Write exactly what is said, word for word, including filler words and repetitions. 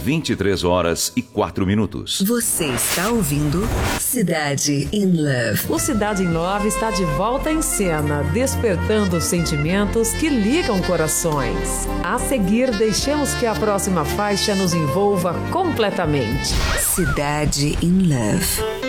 vinte e três horas e quatro minutos. Você está ouvindo Cidade in Love. O Cidade in Love está de volta em cena, despertando sentimentos que ligam corações. A seguir, deixemos que a próxima faixa nos envolva completamente. Cidade in Love.